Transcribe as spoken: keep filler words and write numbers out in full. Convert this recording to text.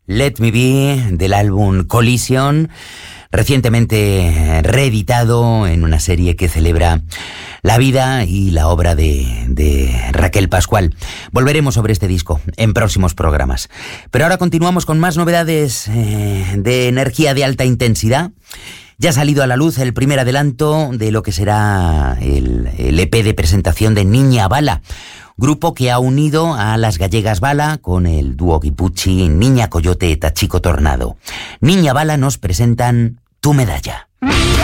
Let Me Be, del álbum Collision, recientemente reeditado en una serie que celebra la vida y la obra de, de Raquel Pascual. Volveremos sobre este disco en próximos programas. Pero ahora continuamos con más novedades eh, de energía de alta intensidad. Ya ha salido a la luz el primer adelanto de lo que será el, el E P de presentación de Niña Bala, grupo que ha unido a las gallegas Bala con el dúo Guipucci, Niña Coyote, Tachico Tornado. Niña Bala nos presentan Tu Medalla.